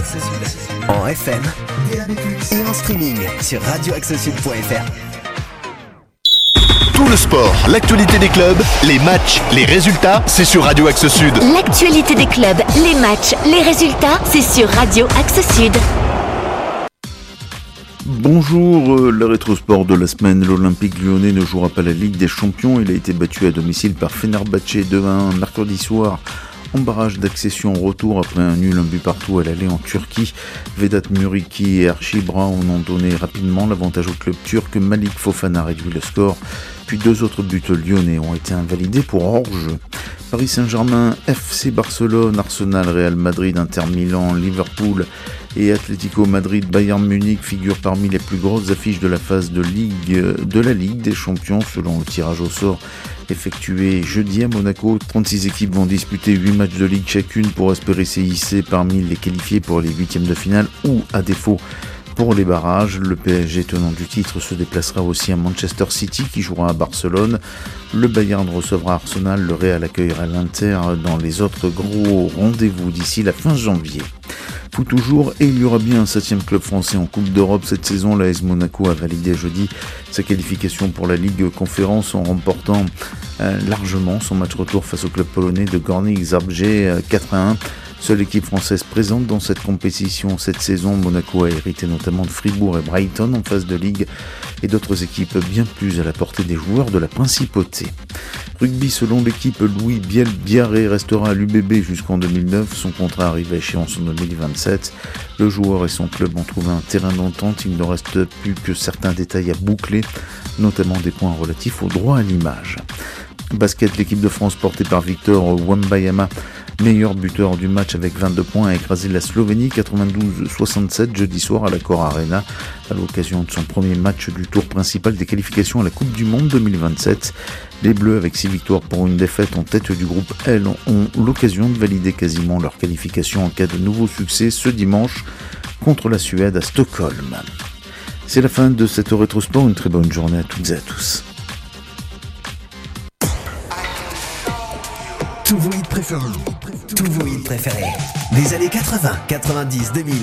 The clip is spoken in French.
En FM et en streaming sur radioaxesud.fr. Tout le sport, l'actualité des clubs, les matchs, les résultats, c'est sur Radio Axe Sud. L'actualité des clubs, les matchs, les résultats, c'est sur Radio Axe Sud. Bonjour, le rétrosport de la semaine. L'Olympique lyonnais ne jouera pas la Ligue des Champions. Il a été battu à domicile par Fenerbahçe 2-1 mercredi soir en barrage d'accession au retour après un nul, un but partout à l'aller en Turquie. Vedat Muriqi et Archie Brown ont donné rapidement l'avantage au club turc. Malik Fofana réduit le score. Puis deux autres buts lyonnais ont été invalidés pour hors-jeu. Paris Saint-Germain, FC Barcelone, Arsenal, Real Madrid, Inter Milan, Liverpool et Atlético Madrid, Bayern Munich figurent parmi les plus grosses affiches de la phase de la Ligue des Champions selon le tirage au sort effectué jeudi à Monaco. 36 équipes vont disputer 8 matchs de Ligue chacune pour espérer s'hisser parmi les qualifiés pour les huitièmes de finale ou, à défaut, pour les barrages. Le PSG, tenant du titre, se déplacera aussi à Manchester City qui jouera à Barcelone. Le Bayern recevra Arsenal, le Real accueillera l'Inter dans les autres gros rendez-vous d'ici la fin janvier. Foot toujours, et il y aura bien un 7e club français en Coupe d'Europe cette saison. L'AS Monaco a validé jeudi sa qualification pour la Ligue Conférence en remportant largement son match retour face au club polonais de Górnik Zabrze 4-1. Seule équipe française présente dans cette compétition cette saison, Monaco a hérité notamment de Fribourg et Brighton en phase de Ligue et d'autres équipes bien plus à la portée des joueurs de la principauté. Rugby, selon l'équipe, Louis Biel-Biarré restera à l'UBB jusqu'en 2009. Son contrat arrive à échéance en 2027. Le joueur et son club ont trouvé un terrain d'entente. Il ne reste plus que certains détails à boucler, notamment des points relatifs au droit à l'image. Basket, l'équipe de France portée par Victor Wembanyama, meilleur buteur du match avec 22 points, a écrasé la Slovénie 92-67 jeudi soir à l'Accor Arena à l'occasion de son premier match du tour principal des qualifications à la Coupe du Monde 2027. Les Bleus, avec 6 victoires pour une défaite en tête du groupe L, ont l'occasion de valider quasiment leur qualification en cas de nouveau succès ce dimanche contre la Suède à Stockholm. C'est la fin de cette rétrosport, une très bonne journée à toutes et à tous. Tous vos hits préférés des années 80, 90, 2000.